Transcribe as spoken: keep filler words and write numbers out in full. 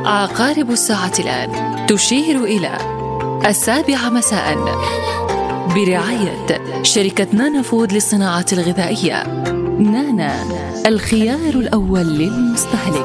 عقارب الساعة الآن تشير إلى السابعة مساء، برعاية شركة نانا فود للصناعات الغذائية. نانا، الخيار الأول للمستهلك.